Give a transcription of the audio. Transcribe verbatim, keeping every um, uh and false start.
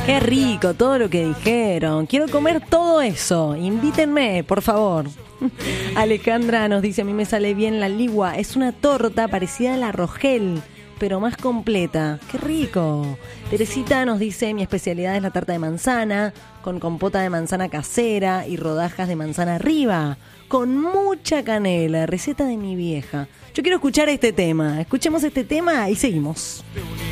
Qué rico todo lo que dijeron. Quiero comer todo eso. Invítenme, por favor. Alejandra nos dice, a mí me sale bien la ligua. Es una torta parecida a la rogel, pero más completa. ¡Qué rico! Teresita nos dice, mi especialidad es la tarta de manzana, con compota de manzana casera y rodajas de manzana arriba, con mucha canela, receta de mi vieja. Yo quiero escuchar este tema. Escuchemos este tema y seguimos.